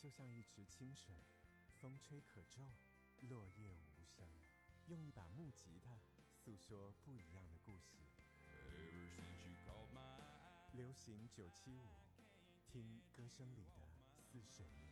就像一池清水，风吹可皱，落叶无声。用一把木吉他诉说不一样的故事。流行975，听歌声里的似水年。